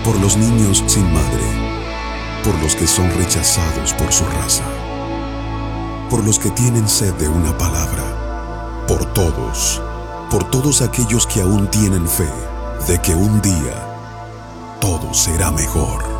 por los niños sin madre, por los que son rechazados por su raza, por los que tienen sed de una palabra, por todos aquellos que aún tienen fe de que un día todo será mejor.